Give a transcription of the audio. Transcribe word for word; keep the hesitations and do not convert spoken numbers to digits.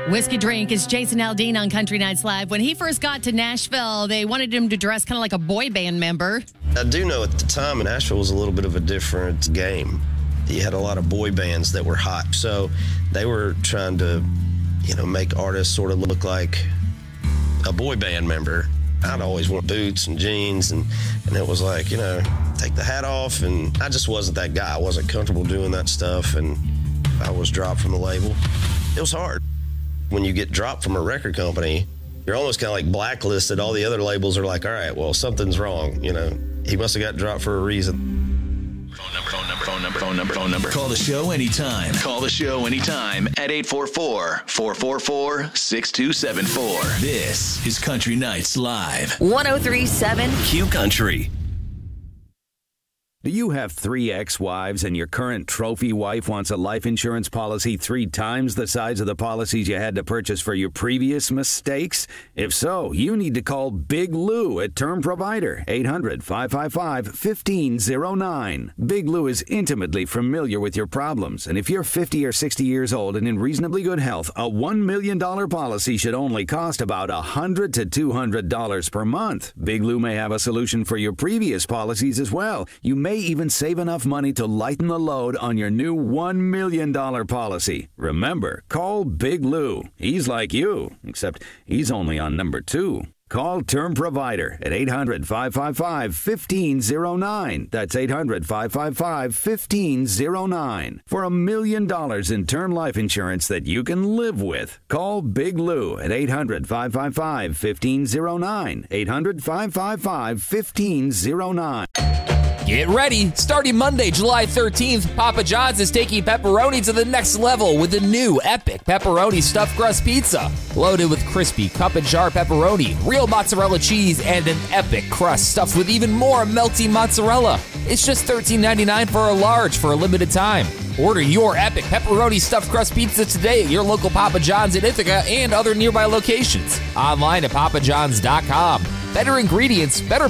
Whiskey Drink is Jason Aldean on Country Nights Live. When he first got to Nashville, they wanted him to dress kind of like a boy band member. I do know at the time, Nashville was a little bit of a different game. You had a lot of boy bands that were hot. So they were trying to, you know, make artists sort of look like a boy band member. I'd always want boots and jeans, and, and it was like, you know, take the hat off. And I just wasn't that guy. I wasn't comfortable doing that stuff, and I was dropped from the label. It was hard. When you get dropped from a record company, you're almost kind of like blacklisted. All the other labels are like, all right, well, something's wrong. You know, he must have got dropped for a reason. Phone number, phone number, phone number, phone number, phone number. Call the show anytime. Call the show anytime at eight four four, four four four, six two seven four. This is Country Nights Live. one oh three point seven Q Country. Do you have three ex-wives and your current trophy wife wants a life insurance policy three times the size of the policies you had to purchase for your previous mistakes? If so, you need to call Big Lou at Term Provider, eight hundred, five five five, one five zero nine. Big Lou is intimately familiar with your problems, and if you're fifty or sixty years old and in reasonably good health, a one million dollars policy should only cost about one hundred to two hundred dollars per month. Big Lou may have a solution for your previous policies as well. You may even save enough money to lighten the load on your new one million dollars policy. Remember, call Big Lou. He's like you, except he's only on number two. Call Term Provider at eight hundred, five five five, one five zero nine. That's eight hundred, five five five, one five zero nine. For a million dollars in term life insurance that you can live with. Call Big Lou at eight hundred, five five five, one five zero nine. eight hundred, five five five, one five zero nine. Get ready! Starting Monday, July thirteenth, Papa John's is taking pepperoni to the next level with the new epic pepperoni stuffed crust pizza. Loaded with crispy cup and jar pepperoni, real mozzarella cheese, and an epic crust stuffed with even more melty mozzarella. It's just thirteen ninety-nine for a large for a limited time. Order your epic pepperoni stuffed crust pizza today at your local Papa John's in Ithaca and other nearby locations. Online at papa johns dot com. Better ingredients, better